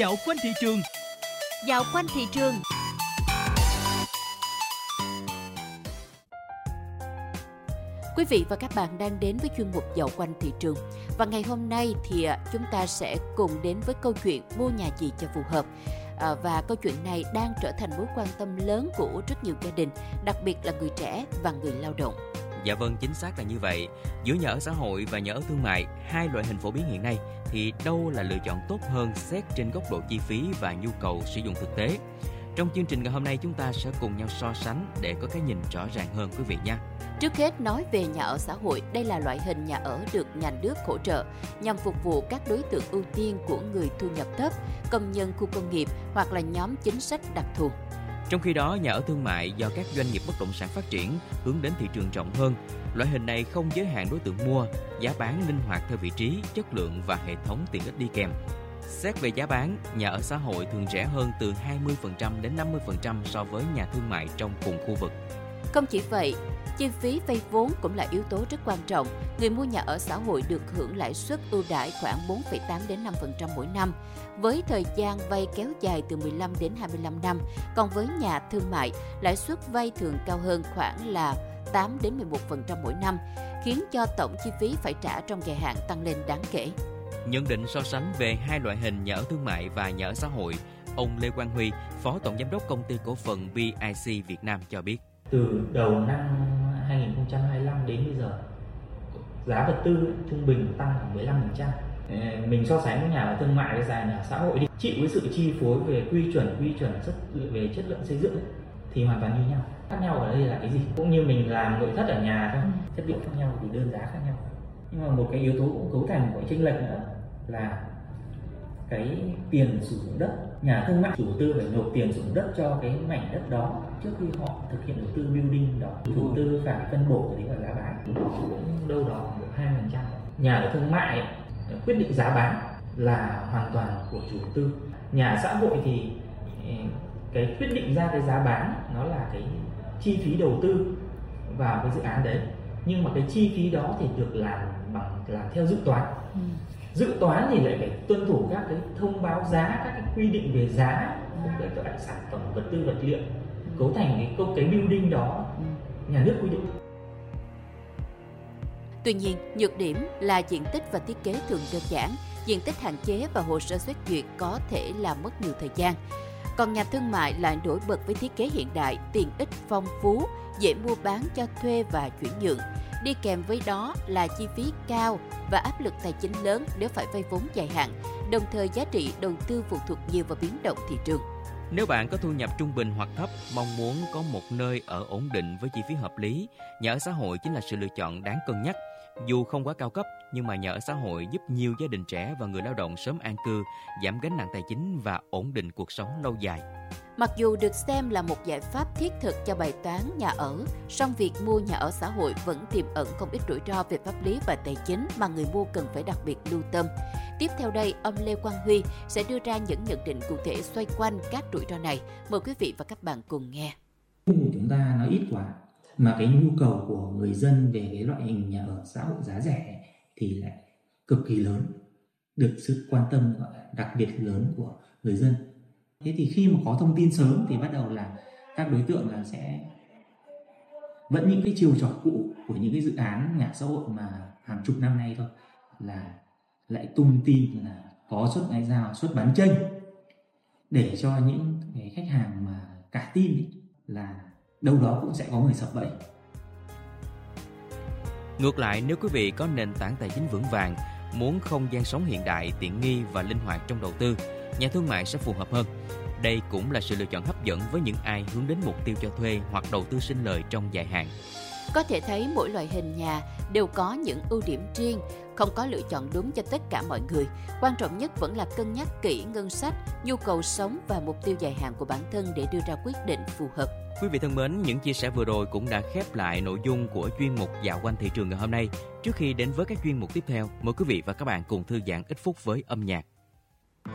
Dạo quanh thị trường. Dạo quanh thị trường. Quý vị và các bạn đang đến với chuyên mục Dạo quanh thị trường. Và ngày hôm nay thì chúng ta sẽ cùng đến với câu chuyện mua nhà gì cho phù hợp. Và câu chuyện này đang trở thành mối quan tâm lớn của rất nhiều gia đình, đặc biệt là người trẻ và người lao động. Dạ vâng, chính xác là như vậy. Giữa nhà ở xã hội và nhà ở thương mại, hai loại hình phổ biến hiện nay, thì đâu là lựa chọn tốt hơn xét trên góc độ chi phí và nhu cầu sử dụng thực tế? Trong chương trình ngày hôm nay chúng ta sẽ cùng nhau so sánh để có cái nhìn rõ ràng hơn quý vị nha. Trước hết nói về nhà ở xã hội, đây là loại hình nhà ở được nhà nước hỗ trợ nhằm phục vụ các đối tượng ưu tiên của người thu nhập thấp, công nhân khu công nghiệp hoặc là nhóm chính sách đặc thù. Trong khi đó, nhà ở thương mại do các doanh nghiệp bất động sản phát triển hướng đến thị trường rộng hơn. Loại hình này không giới hạn đối tượng mua, giá bán linh hoạt theo vị trí, chất lượng và hệ thống tiện ích đi kèm. Xét về giá bán, nhà ở xã hội thường rẻ hơn từ 20% đến 50% so với nhà thương mại trong cùng khu vực. Không chỉ vậy, chi phí vay vốn cũng là yếu tố rất quan trọng. Người mua nhà ở xã hội được hưởng lãi suất ưu đãi khoảng 4,8 đến 5% mỗi năm, với thời gian vay kéo dài từ 15 đến 25 năm. Còn với nhà thương mại, lãi suất vay thường cao hơn khoảng là 8 đến 11% mỗi năm, khiến cho tổng chi phí phải trả trong dài hạn tăng lên đáng kể. Nhận định so sánh về hai loại hình nhà ở thương mại và nhà ở xã hội, ông Lê Quang Huy, Phó Tổng Giám đốc Công ty Cổ phần BIC Việt Nam cho biết. Từ đầu năm 2025 đến bây giờ, giá vật tư trung bình tăng khoảng 15%. Mình so sánh với nhà ở thương mại với nhà ở xã hội đi, chịu với sự chi phối về quy chuẩn về chất lượng xây dựng ấy, thì hoàn toàn như nhau. Khác nhau ở đây là cái gì? Cũng như mình làm nội thất ở nhà thôi, chất liệu khác nhau thì đơn giá khác nhau. Nhưng mà một cái yếu tố cũng cấu thành của chênh lệch nữa là cái tiền sử dụng đất. Nhà thương mại chủ tư phải nộp tiền sử dụng đất cho cái mảnh đất đó trước khi họ thực hiện đầu tư building đó. Chủ tư phải phân bổ đến vào giá bán cũng đâu đó 2%. Nhà ở thương mại quyết định giá bán là hoàn toàn của chủ tư. Nhà xã hội thì cái quyết định ra cái giá bán nó là cái chi phí đầu tư vào cái dự án đấy, nhưng mà cái chi phí đó thì được làm theo dự toán. Dự toán thì lại phải tuân thủ các cái thông báo giá, các cái quy định về giá của các sản phẩm vật tư vật liệu cấu thành cái building đó, nhà nước quy định. Tuy nhiên, nhược điểm là diện tích và thiết kế thường đơn giản, diện tích hạn chế và hồ sơ xét duyệt có thể làm mất nhiều thời gian. Còn nhà thương mại lại nổi bật với thiết kế hiện đại, tiện ích phong phú, dễ mua bán cho thuê và chuyển nhượng. Đi kèm với đó là chi phí cao và áp lực tài chính lớn nếu phải vay vốn dài hạn, đồng thời giá trị đầu tư phụ thuộc nhiều vào biến động thị trường. Nếu bạn có thu nhập trung bình hoặc thấp, mong muốn có một nơi ở ổn định với chi phí hợp lý, nhà ở xã hội chính là sự lựa chọn đáng cân nhắc. Dù không quá cao cấp, nhưng mà nhà ở xã hội giúp nhiều gia đình trẻ và người lao động sớm an cư, giảm gánh nặng tài chính và ổn định cuộc sống lâu dài. Mặc dù được xem là một giải pháp thiết thực cho bài toán nhà ở, song việc mua nhà ở xã hội vẫn tiềm ẩn không ít rủi ro về pháp lý và tài chính mà người mua cần phải đặc biệt lưu tâm. Tiếp theo đây, ông Lê Quang Huy sẽ đưa ra những nhận định cụ thể xoay quanh các rủi ro này. Mời quý vị và các bạn cùng nghe. Chúng ta nó ít quá, mà cái nhu cầu của người dân về cái loại hình nhà ở xã hội giá rẻ thì lại cực kỳ lớn, được sự quan tâm đặc biệt lớn của người dân. Thế thì khi mà có thông tin sớm thì bắt đầu là các đối tượng là sẽ vẫn những cái chiêu trò cũ của những cái dự án nhà xã hội mà hàng chục năm nay thôi, là lại tung tin là có suất ngoại giao, suất bán chênh để cho những cái khách hàng mà cả tin ý, là đâu đó cũng sẽ có người sập bẫy. Ngược lại, nếu quý vị có nền tảng tài chính vững vàng, muốn không gian sống hiện đại, tiện nghi và linh hoạt trong đầu tư, nhà thương mại sẽ phù hợp hơn. Đây cũng là sự lựa chọn hấp dẫn với những ai hướng đến mục tiêu cho thuê hoặc đầu tư sinh lời trong dài hạn. Có thể thấy mỗi loại hình nhà đều có những ưu điểm riêng, không có lựa chọn đúng cho tất cả mọi người. Quan trọng nhất vẫn là cân nhắc kỹ ngân sách, nhu cầu sống và mục tiêu dài hạn của bản thân để đưa ra quyết định phù hợp. Quý vị thân mến, những chia sẻ vừa rồi cũng đã khép lại nội dung của chuyên mục Dạo quanh thị trường ngày hôm nay. Trước khi đến với các chuyên mục tiếp theo, mời quý vị và các bạn cùng thư giãn ít phút với âm nhạc.